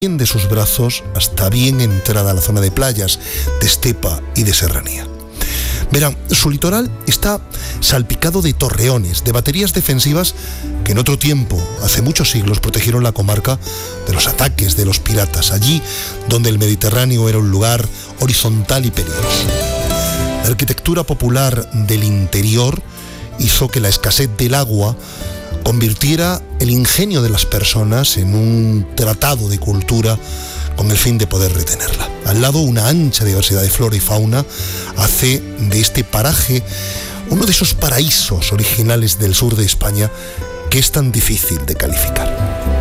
de sus brazos hasta bien entrada a la zona de playas, de estepa y de serranía. Verán, su litoral está salpicado de torreones, de baterías defensivas que en otro tiempo, hace muchos siglos, protegieron la comarca de los ataques de los piratas, allí donde el Mediterráneo era un lugar horizontal y peligroso. La arquitectura popular del interior hizo que la escasez del agua convirtiera el ingenio de las personas en un tratado de cultura con el fin de poder retenerla. Al lado, una ancha diversidad de flora y fauna hace de este paraje uno de esos paraísos originales del sur de España que es tan difícil de calificar.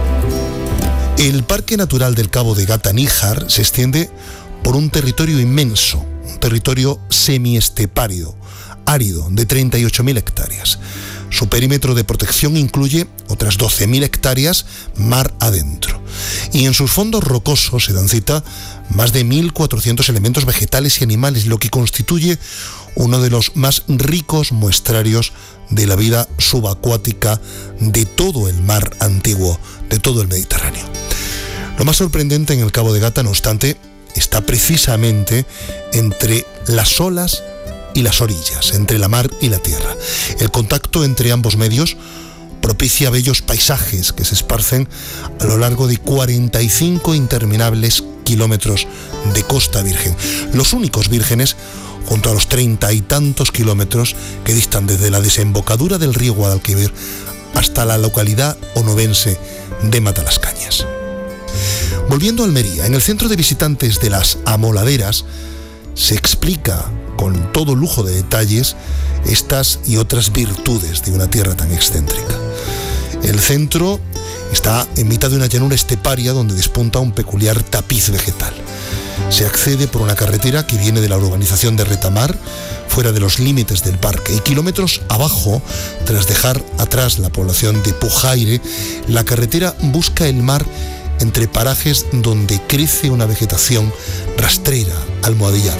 El Parque Natural del Cabo de Gata-Níjar se extiende por un territorio inmenso, un territorio semiestepario, árido, de 38.000 hectáreas. Su perímetro de protección incluye otras 12.000 hectáreas mar adentro. Y en sus fondos rocosos se dan cita más de 1.400 elementos vegetales y animales, lo que constituye uno de los más ricos muestrarios de la vida subacuática de todo el mar antiguo, de todo el Mediterráneo. Lo más sorprendente en el Cabo de Gata, no obstante, está precisamente entre las olas y las orillas, entre la mar y la tierra. El contacto entre ambos medios propicia bellos paisajes que se esparcen a lo largo de 45 interminables kilómetros de costa virgen, los únicos vírgenes junto a los 30 y tantos kilómetros que distan desde la desembocadura del río Guadalquivir hasta la localidad onubense de Matalascañas. Volviendo a Almería, en el centro de visitantes de las Amoladeras se explica con todo lujo de detalles estas y otras virtudes de una tierra tan excéntrica. El centro está en mitad de una llanura esteparia donde despunta un peculiar tapiz vegetal. Se accede por una carretera que viene de la urbanización de Retamar, fuera de los límites del parque, y kilómetros abajo, tras dejar atrás la población de Pujaire, la carretera busca el mar entre parajes donde crece una vegetación rastrera, almohadillada.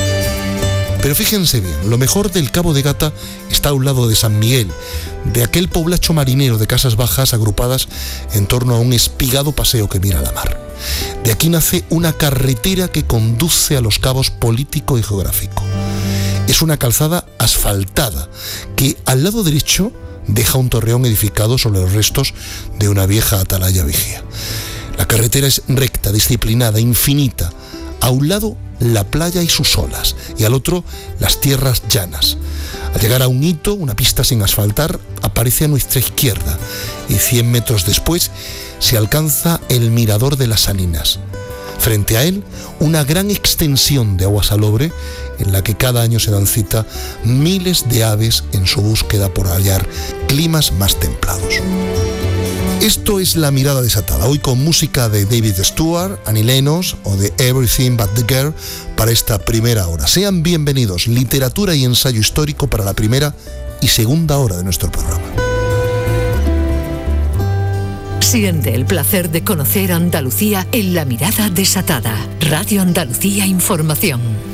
Pero fíjense bien, lo mejor del Cabo de Gata está a un lado de San Miguel, de aquel poblacho marinero de casas bajas agrupadas en torno a un espigado paseo que mira a la mar. De aquí nace una carretera que conduce a los cabos político y geográfico. Es una calzada asfaltada que al lado derecho deja un torreón edificado sobre los restos de una vieja atalaya vigía. La carretera es recta, disciplinada, infinita. A un lado, la playa y sus olas, y al otro, las tierras llanas. Al llegar a un hito, una pista sin asfaltar, aparece a nuestra izquierda, y 100 metros después se alcanza el mirador de las Salinas. Frente a él, una gran extensión de agua salobre, en la que cada año se dan cita miles de aves en su búsqueda por hallar climas más templados. Esto es La Mirada Desatada, hoy con música de David Stewart, Annie Lennox o de Everything But The Girl para esta primera hora. Sean bienvenidos, literatura y ensayo histórico para la primera y segunda hora de nuestro programa. Siente el placer de conocer Andalucía en La Mirada Desatada. Radio Andalucía Información.